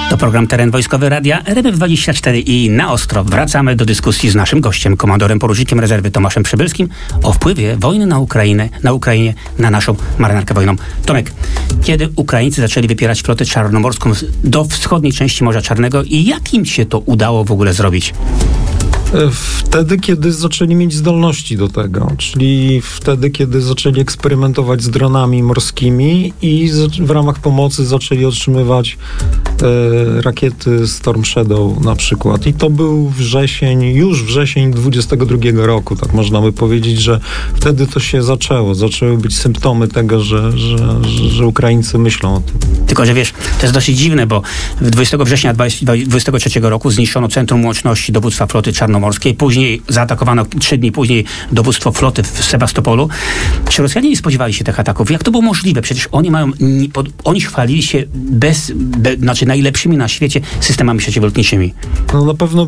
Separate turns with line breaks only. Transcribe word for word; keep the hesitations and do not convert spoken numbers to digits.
To program Teren Wojskowy Radia R M F dwadzieścia cztery i na ostro wracamy do dyskusji z naszym gościem, komandorem porucznikiem rezerwy Tomaszem Przybylskim o wpływie wojny na Ukrainę, na Ukrainie, na naszą marynarkę wojenną. Tomek, kiedy Ukraińcy zaczęli wypierać flotę czarnomorską do wschodniej części Morza Czarnego i jak im się to udało w ogóle zrobić?
Wtedy, kiedy zaczęli mieć zdolności do tego, czyli wtedy, kiedy zaczęli eksperymentować z dronami morskimi i w ramach pomocy zaczęli otrzymywać e, rakiety Storm Shadow na przykład. I to był wrzesień, już wrzesień dwudziestego drugiego roku, tak można by powiedzieć, że wtedy to się zaczęło. Zaczęły być symptomy tego, że, że, że, że Ukraińcy myślą o tym.
Tylko, że wiesz, to jest dosyć dziwne, bo dwudziestego września dwudziestego trzeciego roku zniszczono Centrum Łączności Dowództwa Floty Czarnomorskiej, później zaatakowano trzy dni później dowództwo floty w Sebastopolu. Czy Rosjanie nie spodziewali się tych ataków? Jak to było możliwe? Przecież oni mają, oni chwalili się bez, be, znaczy najlepszymi na świecie systemami przeciwlotniczymi.
No na pewno